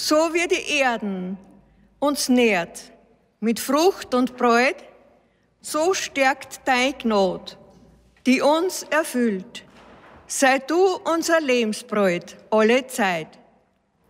so wie die Erden uns nährt mit Frucht und Bräut, so stärkt dein Gnad, die uns erfüllt. Sei du unser Lebensbräut alle Zeit.